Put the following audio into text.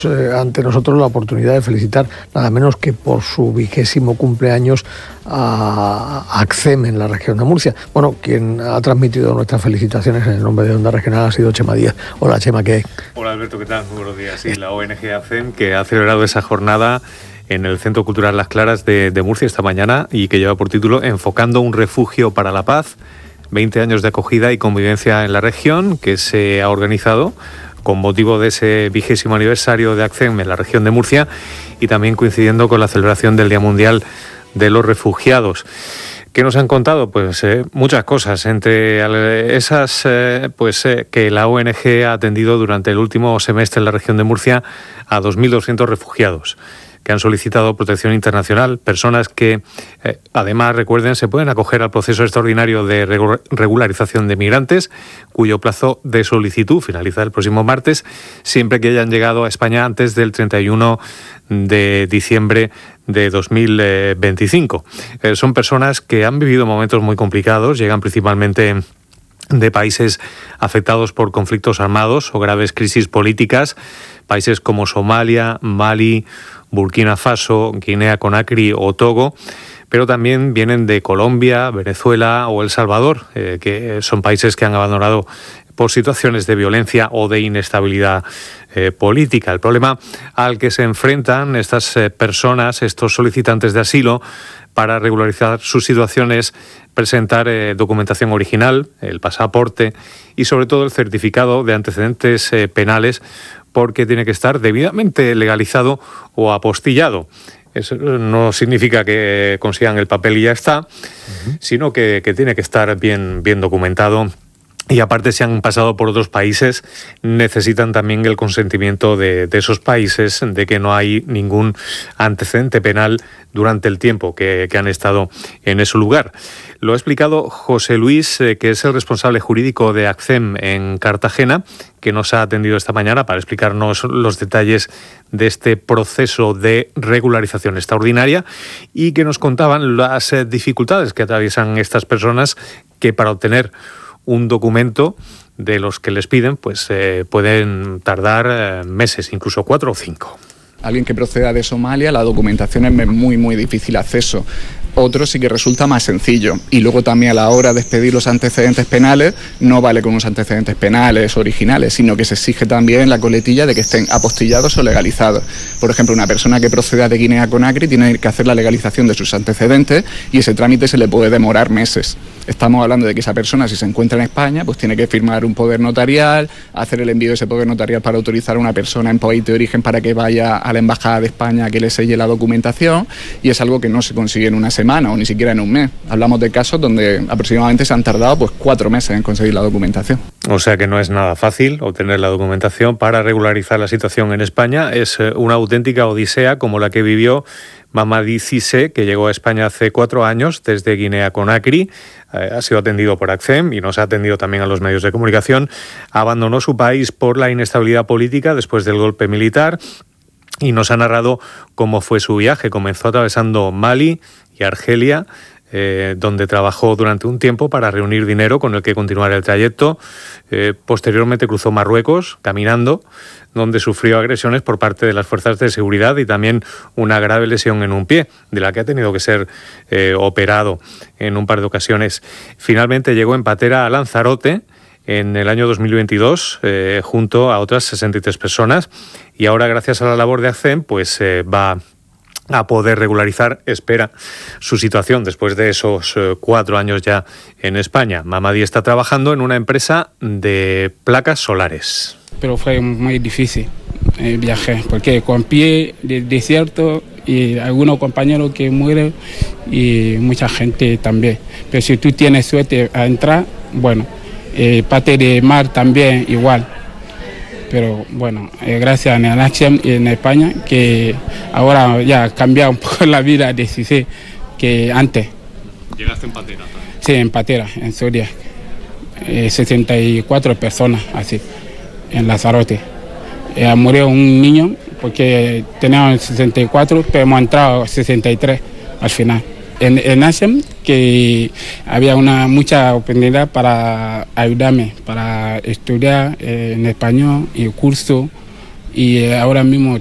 Ante nosotros la oportunidad de felicitar nada menos que por su 20º cumpleaños a ACCEM en la región de Murcia. Bueno, quien ha transmitido nuestras felicitaciones en el nombre de Onda Regional ha sido Chema Díaz. Hola Chema, ¿qué hay? Hola Alberto, ¿qué tal? Muy buenos días. Sí, la ONG ACCEM, que ha celebrado esa jornada en el Centro Cultural Las Claras de Murcia esta mañana y que lleva por título Enfocando un refugio para la paz, 20 años de acogida y convivencia en la región, que se ha organizado con motivo de ese 20º aniversario de ACCEM en la región de Murcia y también coincidiendo con la celebración del Día Mundial de los Refugiados. ¿Qué nos han contado? Pues muchas cosas, entre esas que la ONG ha atendido durante el último semestre en la región de Murcia a 2.200 refugiados que han solicitado protección internacional, personas que, además, recuerden, se pueden acoger al proceso extraordinario de regularización de migrantes, cuyo plazo de solicitud finaliza el próximo martes, siempre que hayan llegado a España antes del 31 de diciembre de 2025. Son personas que han vivido momentos muy complicados, llegan principalmente de países afectados por conflictos armados o graves crisis políticas, países como Somalia, Mali, Burkina Faso, Guinea-Conakry o Togo, pero también vienen de Colombia, Venezuela o El Salvador, que son países que han abandonado por situaciones de violencia o de inestabilidad política. El problema al que se enfrentan estas personas, estos solicitantes de asilo, para regularizar sus situaciones, presentar documentación original, el pasaporte y sobre todo el certificado de antecedentes penales, porque tiene que estar debidamente legalizado o apostillado. Eso no significa que consigan el papel y ya está, sino que tiene que estar bien documentado. Y aparte, si han pasado por otros países, necesitan también el consentimiento de esos países de que no hay ningún antecedente penal durante el tiempo que han estado en ese lugar. Lo ha explicado José Luis, que es el responsable jurídico de ACCEM en Cartagena, que nos ha atendido esta mañana para explicarnos los detalles de este proceso de regularización extraordinaria y que nos contaban las dificultades que atraviesan estas personas que para obtener un documento de los que les piden, pues pueden tardar meses, incluso 4 o 5. Alguien que proceda de Somalia, la documentación es muy difícil acceso. Otro sí que resulta más sencillo. Y luego también a la hora de expedir los antecedentes penales, no vale con unos antecedentes penales originales, sino que se exige también la coletilla de que estén apostillados o legalizados. Por ejemplo, una persona que proceda de Guinea-Conakry tiene que hacer la legalización de sus antecedentes y ese trámite se le puede demorar meses. Estamos hablando de que esa persona, si se encuentra en España, pues tiene que firmar un poder notarial, hacer el envío de ese poder notarial para autorizar a una persona en país de origen para que vaya a la Embajada de España a que le selle la documentación, y es algo que no se consigue en una semana o ni siquiera en un mes. Hablamos de casos donde aproximadamente se han tardado 4 meses en conseguir la documentación. O sea que no es nada fácil obtener la documentación para regularizar la situación en España. Es una auténtica odisea como la que vivió Mamadi Cissé, que llegó a España hace 4 años desde Guinea-Conakry. Ha sido atendido por ACCEM y nos ha atendido también a los medios de comunicación. Abandonó su país por la inestabilidad política después del golpe militar y nos ha narrado cómo fue su viaje. Comenzó atravesando Mali y Argelia, donde trabajó durante un tiempo para reunir dinero con el que continuar el trayecto. Posteriormente cruzó Marruecos caminando, donde sufrió agresiones por parte de las fuerzas de seguridad y también una grave lesión en un pie, de la que ha tenido que ser operado en un par de ocasiones. Finalmente llegó en patera a Lanzarote en el año 2022, junto a otras 63 personas, y ahora, gracias a la labor de ACCEM, pues va a poder regularizar, espera, su situación después de esos 4 años ya en España. Mamadi está trabajando en una empresa de placas solares. Pero fue muy difícil el viaje, porque con pie de desierto y algunos compañeros que mueren y mucha gente también. Pero si tú tienes suerte a entrar, bueno, parte de mar también igual. Pero bueno, gracias a ACCEM en España, que ahora ya ha cambiado un poco la vida de Cissé que antes. ¿Llegaste en patera también? Sí, en patera, en Soria. 64 personas así, en Lanzarote. Murió un niño porque teníamos 64, pero hemos entrado 63 al final. En ACCEM, que había mucha oportunidad para ayudarme, para estudiar en español y curso y ahora mismo